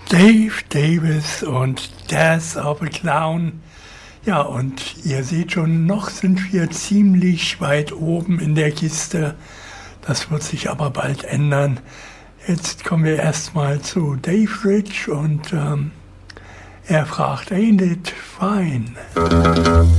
Dave Davis und Death of a Clown. Ja, und ihr seht schon, noch sind wir ziemlich weit oben in der Kiste. Das wird sich aber bald ändern. Jetzt kommen wir erstmal zu Dave Rich und er fragt, ain't it fine?